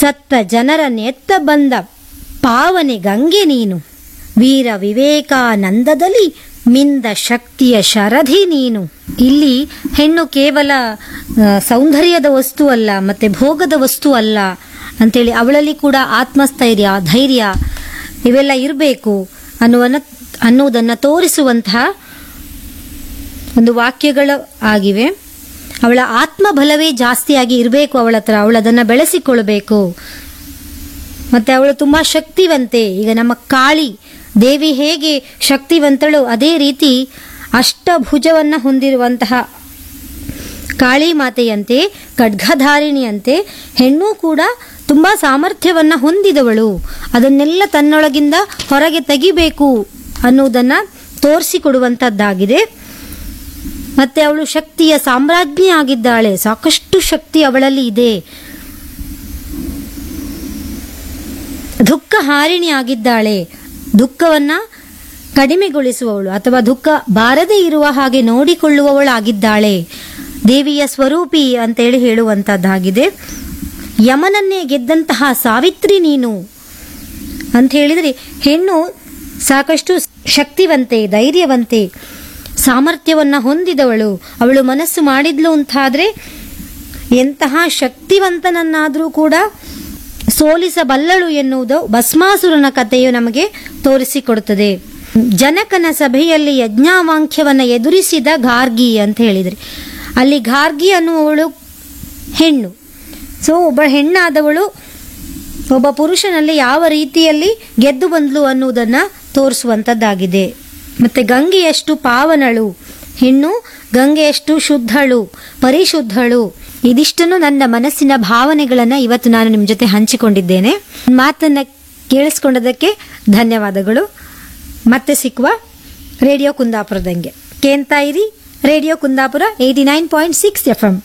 ಸತ್ತ ಜನರನ್ನೆತ್ತ ಬಂದ ಪಾವನೆ ಗಂಗೆ ನೀನು, ವೀರ ವಿವೇಕಾನಂದದಲ್ಲಿ ಮಿಂದ ಶಕ್ತಿಯ ಶರಧಿ ನೀನು. ಇಲ್ಲಿ ಹೆಣ್ಣು ಕೇವಲ ಸೌಂದರ್ಯದ ವಸ್ತು ಅಲ್ಲ, ಮತ್ತೆ ಭೋಗದ ವಸ್ತು ಅಲ್ಲ ಅಂತೇಳಿ ಅವಳಲ್ಲಿ ಕೂಡ ಆತ್ಮಸ್ಥೈರ್ಯ, ಧೈರ್ಯ ಇವೆಲ್ಲ ಇರಬೇಕು ಅನ್ನುವುದನ್ನು ತೋರಿಸುವಂತಹ ಒಂದು ವಾಕ್ಯಗಳು ಆಗಿವೆ. ಅವಳ ಆತ್ಮಬಲವೇ ಜಾಸ್ತಿಯಾಗಿ ಇರಬೇಕು ಅವಳ ಹತ್ರ, ಅವಳದನ್ನು ಬೆಳೆಸಿಕೊಳ್ಬೇಕು. ಮತ್ತೆ ಅವಳು ತುಂಬಾ ಶಕ್ತಿವಂತೆ. ಈಗ ನಮ್ಮ ಕಾಳಿ ದೇವಿ ಹೇಗೆ ಶಕ್ತಿವಂತಳು, ಅದೇ ರೀತಿ ಅಷ್ಟಭುಜವನ್ನ ಹೊಂದಿರುವಂತಹ ಕಾಳಿ ಮಾತೆಯಂತೆ, ಖಡ್ಗಧಾರಿಣಿಯಂತೆ ಹೆಣ್ಣು ಕೂಡ ತುಂಬಾ ಸಾಮರ್ಥ್ಯವನ್ನ ಹೊಂದಿದವಳು. ಅದನ್ನೆಲ್ಲ ತನ್ನೊಳಗಿಂದ ಹೊರಗೆ ತೆಗಿಬೇಕು ಅನ್ನುವುದನ್ನ ತೋರಿಸಿಕೊಡುವಂತದ್ದಾಗಿದೆ. ಮತ್ತೆ ಅವಳು ಶಕ್ತಿಯ ಸಾಮ್ರಾಜ್ಞಿ ಆಗಿದ್ದಾಳೆ, ಸಾಕಷ್ಟು ಶಕ್ತಿ ಅವಳಲ್ಲಿ ಇದೆ. ದುಃಖ ಹಾರಿಣಿ ಆಗಿದ್ದಾಳೆ, ದುಃಖವನ್ನ ಕಡಿಮೆಗೊಳಿಸುವವಳು ಅಥವಾ ದುಃಖ ಬಾರದೇ ಇರುವ ಹಾಗೆ ನೋಡಿಕೊಳ್ಳುವವಳಾಗಿದ್ದಾಳೆ. ದೇವಿಯ ಸ್ವರೂಪಿ ಅಂತೇಳಿ ಹೇಳುವಂತದ್ದಾಗಿದೆ. ಯಮನನ್ನೇ ಗೆದ್ದಂತಹ ಸಾವಿತ್ರಿ ನೀನು ಅಂತ ಹೇಳಿದರೆ ಹೆಣ್ಣು ಸಾಕಷ್ಟು ಶಕ್ತಿವಂತೆ, ಧೈರ್ಯವಂತೆ, ಸಾಮರ್ಥ್ಯವನ್ನ ಹೊಂದಿದವಳು. ಅವಳು ಮನಸ್ಸು ಮಾಡಿದ್ಲು ಅಂತಾದ್ರೆ ಎಂತಹ ಶಕ್ತಿವಂತನನ್ನಾದರೂ ಕೂಡ ಸೋಲಿಸಬಲ್ಲಳು ಎನ್ನುವುದು ಭಸ್ಮಾಸುರನ ಕಥೆಯು ನಮಗೆ ತೋರಿಸಿಕೊಡುತ್ತದೆ. ಜನಕನ ಸಭೆಯಲ್ಲಿ ಯಜ್ಞಾವಾಂಕ್ಯವನ್ನ ಎದುರಿಸಿದ ಗಾರ್ಗಿ ಅಂತ ಹೇಳಿದರೆ, ಅಲ್ಲಿ ಗಾರ್ಗಿ ಅನ್ನುವವಳು ಹೆಣ್ಣು. ಸೊ ಒಬ್ಬ ಹೆಣ್ಣಾದವಳು ಒಬ್ಬ ಪುರುಷನಲ್ಲಿ ಯಾವ ರೀತಿಯಲ್ಲಿ ಗೆದ್ದು ಬಂದ್ಲು ಅನ್ನುವುದನ್ನ ತೋರಿಸುವಂತದ್ದಾಗಿದೆ. ಮತ್ತೆ ಗಂಗೆಯಷ್ಟು ಪಾವನಳು ಹೆಣ್ಣು, ಗಂಗೆಯಷ್ಟು ಶುದ್ಧಳು, ಪರಿಶುದ್ಧಳು. ಇದಿಷ್ಟನ್ನು ನನ್ನ ಮನಸ್ಸಿನ ಭಾವನೆಗಳನ್ನ ಇವತ್ತು ನಾನು ನಿಮ್ಮ ಜೊತೆ ಹಂಚಿಕೊಂಡಿದ್ದೇನೆ. ಮಾತನ್ನ ಕೇಳಿಸ್ಕೊಂಡದಕ್ಕೆ ಧನ್ಯವಾದಗಳು. ಮತ್ತೆ ಸಿಕ್ಕುವ ರೇಡಿಯೋ ಕುಂದಾಪುರದಂಗೆ ಕೇಳ್ತಾ ಇರಿ. Radio Kundapura 89.6 FM.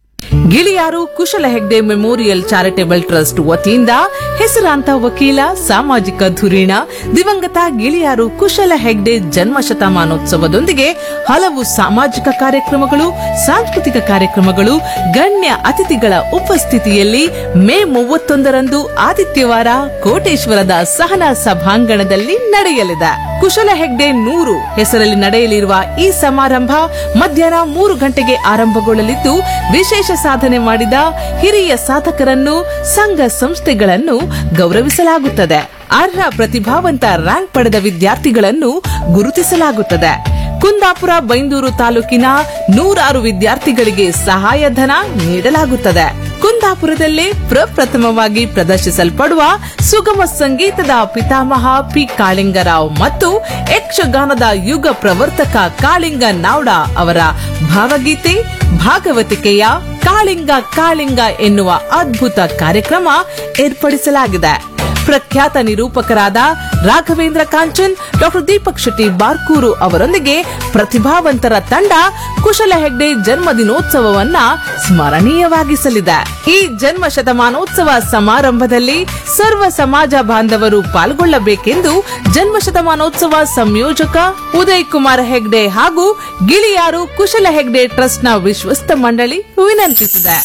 ಗಿಳಿಯಾರು ಕುಶಲ ಹೆಗ್ಡೆ ಮೆಮೋರಿಯಲ್ ಚಾರಿಟೇಬಲ್ ಟ್ರಸ್ಟ್ ವತಿಯಿಂದ ಹೆಸರಾಂತ ವಕೀಲ, ಸಾಮಾಜಿಕ ಧುರೀಣ ದಿವಂಗತ ಗಿಳಿಯಾರು ಕುಶಲ ಹೆಗ್ಡೆ ಜನ್ಮ ಶತಮಾನೋತ್ಸವದೊಂದಿಗೆ ಹಲವು ಸಾಮಾಜಿಕ ಕಾರ್ಯಕ್ರಮಗಳು, ಸಾಂಸ್ಕೃತಿಕ ಕಾರ್ಯಕ್ರಮಗಳು ಗಣ್ಯ ಅತಿಥಿಗಳ ಉಪಸ್ಥಿತಿಯಲ್ಲಿ ಮೇ 31ರಂದು ಆದಿತ್ಯವಾರ ಕೋಟೇಶ್ವರದ ಸಹನಾ ಸಭಾಂಗಣದಲ್ಲಿ ನಡೆಯಲಿದೆ. ಕುಶಲ ಹೆಗ್ಡೆ 100 ಹೆಸರಲ್ಲಿ ನಡೆಯಲಿರುವ ಈ ಸಮಾರಂಭ ಮಧ್ಯಾಹ್ನ 3 ಗಂಟೆಗೆ ಆರಂಭಗೊಳ್ಳಲಿದ್ದು, ವಿಶೇಷ ಸಾಧನೆ ಮಾಡಿದ ಹಿರಿಯ ಸಾಧಕರನ್ನು, ಸಂಘ ಸಂಸ್ಥೆಗಳನ್ನು ಗೌರವಿಸಲಾಗುತ್ತದೆ. ಅರ್ಹ ಪ್ರತಿಭಾವಂತ ರ್ಯಾಂಕ್ ಪಡೆದ ವಿದ್ಯಾರ್ಥಿಗಳನ್ನು ಗುರುತಿಸಲಾಗುತ್ತದೆ. ಕುಂದಾಪುರ ಬೈಂದೂರು ತಾಲೂಕಿನ 106 ವಿದ್ಯಾರ್ಥಿಗಳಿಗೆ ಸಹಾಯಧನ ನೀಡಲಾಗುತ್ತದೆ. ಕುಂದಾಪುರದಲ್ಲೇ ಪ್ರಪ್ರಥಮವಾಗಿ ಪ್ರದರ್ಶಿಸಲ್ಪಡುವ ಸುಗಮ ಸಂಗೀತದ ಪಿತಾಮಹ ಪಿ ಕಾಳಿಂಗರಾವ್ ಮತ್ತು ಯಕ್ಷಗಾನದ ಯುಗ ಪ್ರವರ್ತಕ ಕಾಳಿಂಗ ನಾವ್ಡ ಅವರ ಭಾವಗೀತೆ ಭಾಗವತಿಕೆಯ ಕಾಳಿಂಗ ಕಾಳಿಂಗ ಎನ್ನುವ ಅದ್ಭುತ ಕಾರ್ಯಕ್ರಮ ಏರ್ಪಡಿಸಲಾಗಿದೆ. ಪ್ರಖ್ಯಾತ ನಿರೂಪಕರಾದ ರಾಘವೇಂದ್ರ ಕಾಂಚನ್, ಡಾ ದೀಪಕ್ ಶೆಟ್ಟಿ ಬಾರ್ಕೂರು ಅವರೊಂದಿಗೆ ಪ್ರತಿಭಾವಂತರ ತಂಡ ಕುಶಲ ಹೆಗ್ಡೆ ಜನ್ಮದಿನೋತ್ಸವವನ್ನ ಸ್ಮರಣೀಯವಾಗಿಸಲಿದೆ. ಈ ಜನ್ಮ ಶತಮಾನೋತ್ಸವ ಸಮಾರಂಭದಲ್ಲಿ ಸರ್ವ ಸಮಾಜ ಬಾಂಧವರು ಪಾಲ್ಗೊಳ್ಳಬೇಕೆಂದು ಜನ್ಮ ಶತಮಾನೋತ್ಸವ ಸಂಯೋಜಕ ಉದಯ್ ಕುಮಾರ್ ಹೆಗ್ಡೆ ಹಾಗೂ ಗಿಳಿಯಾರು ಕುಶಲ ಹೆಗ್ಡೆ ಟ್ರಸ್ಟ್ನ ವಿಶ್ವಸ್ತ ಮಂಡಳಿ ವಿನಂತಿಸಿದೆ.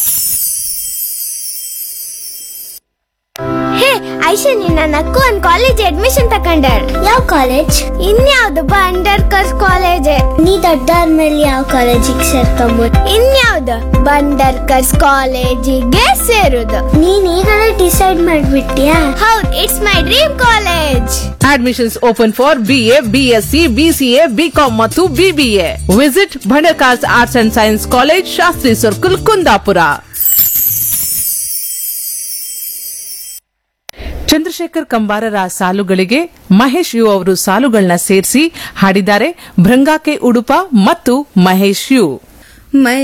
ಐಶಾ, ನನ್ನ ಅಕ್ಕ ಒಂದ್ ಕಾಲೇಜ್ ಅಡ್ಮಿಷನ್ ತಕೊಂಡಾಳ. ಯಾವ ಕಾಲೇಜ್? ಇನ್ಯಾವ್ದು ಬಂಡರ್ಕರ್ಸ್ ಕಾಲೇಜ್. ನೀ ದೊಡ್ಡಾದ್ಮೇಲೆ ಯಾವ ಕಾಲೇಜಿಗೆ ಸೇರ್ಕೊಂಬೋದು? ಇನ್ಯಾವ್ದು ಬಂಡರ್ಕರ್ಸ್ ಕಾಲೇಜಿಗೆ ಸೇರುದು. ನೀನ್ ಈಗಲೇ ಡಿಸೈಡ್ ಮಾಡ್ಬಿಟ್ಯಾ? ಹೌದ್, it's my dream college. Admissions open for BA, BSc, BCA, BCom ಮತ್ತು BBA. Visit Bhandarkars Arts and Science College, Shastri Circle, Kundapura. Chandrashekhar ಕಂಬಾರರ ಸಾಲುಗಳಿಗೆ Mahesh you ಅವರು ಸಾಲುಗಳನ್ನ ಸೇರಿಸಿ ಹಾಡಿದ್ದಾರೆ. ಭೃಂಗಾಕೆ ಉಡುಪ ಮತ್ತು ಮಹೇಶ್ ಯು.